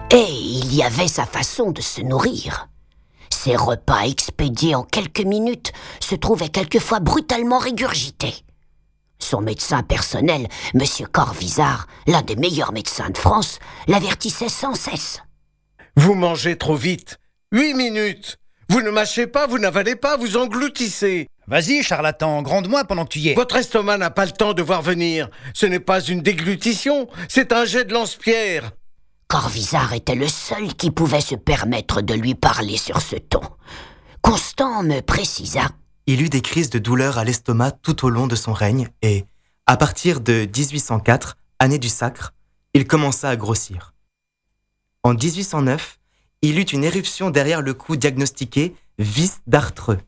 Et il y avait sa façon de se nourrir. Ses repas expédiés en quelques minutes se trouvaient quelquefois brutalement régurgités. Son médecin personnel, M. Corvisart, l'un des meilleurs médecins de France, l'avertissait sans cesse. « Vous mangez trop vite. 8 minutes. Vous ne mâchez pas, vous n'avalez pas, vous engloutissez. Vas-y, charlatan, gronde-moi pendant que tu y es. Votre estomac n'a pas le temps de voir venir. Ce n'est pas une déglutition, c'est un jet de lance-pierre. » Corvisart était le seul qui pouvait se permettre de lui parler sur ce ton. Constant me précisa. Il eut des crises de douleur à l'estomac tout au long de son règne et, à partir de 1804, année du sacre, il commença à grossir. En 1809, il eut une éruption derrière le cou diagnostiquée vice d'arthreux.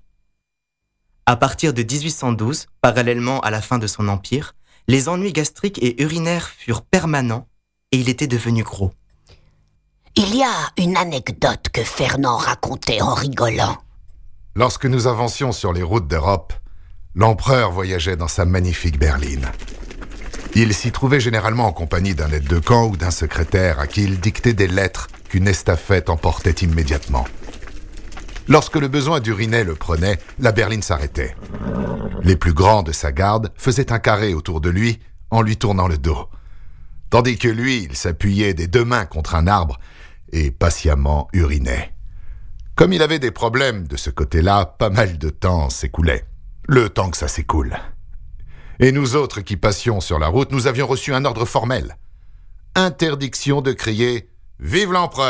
À partir de 1812, parallèlement à la fin de son empire, les ennuis gastriques et urinaires furent permanents et il était devenu gros. Il y a une anecdote que Fernand racontait en rigolant. Lorsque nous avancions sur les routes d'Europe, l'empereur voyageait dans sa magnifique berline. Il s'y trouvait généralement en compagnie d'un aide de camp ou d'un secrétaire à qui il dictait des lettres qu'une estafette emportait immédiatement. Lorsque le besoin d'uriner le prenait, la berline s'arrêtait. Les plus grands de sa garde faisaient un carré autour de lui en lui tournant le dos, tandis que lui, il s'appuyait des 2 mains contre un arbre et patiemment urinait. Comme il avait des problèmes de ce côté-là, pas mal de temps s'écoulait. Le temps que ça s'écoule. Et nous autres qui passions sur la route, nous avions reçu un ordre formel. Interdiction de crier « Vive l'empereur !»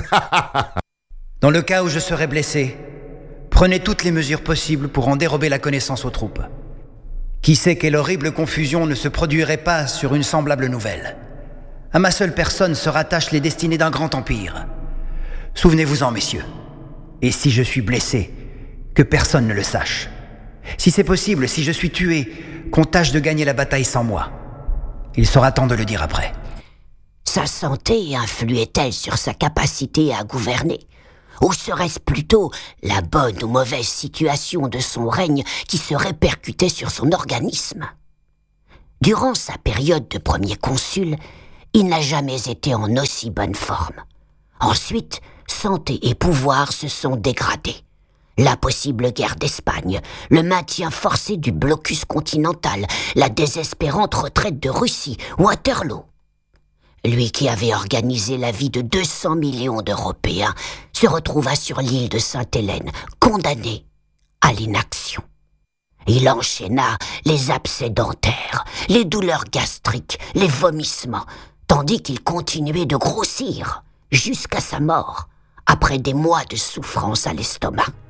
Dans le cas où je serais blessé, prenez toutes les mesures possibles pour en dérober la connaissance aux troupes. Qui sait quelle horrible confusion ne se produirait pas sur une semblable nouvelle. À ma seule personne se rattachent les destinées d'un grand empire. Souvenez-vous-en, messieurs. Et si je suis blessé, que personne ne le sache. Si c'est possible, si je suis tué, qu'on tâche de gagner la bataille sans moi. Il sera temps de le dire après. Sa santé influait-elle sur sa capacité à gouverner ? Ou serait-ce plutôt la bonne ou mauvaise situation de son règne qui se répercutait sur son organisme ? Durant sa période de premier consul, il n'a jamais été en aussi bonne forme. Ensuite, santé et pouvoir se sont dégradés. La possible guerre d'Espagne, le maintien forcé du blocus continental, la désespérante retraite de Russie, Waterloo. Lui qui avait organisé la vie de 200 millions d'Européens se retrouva sur l'île de Sainte-Hélène, condamné à l'inaction. Il enchaîna les abcès dentaires, les douleurs gastriques, les vomissements, tandis qu'il continuait de grossir jusqu'à sa mort, après des mois de souffrance à l'estomac.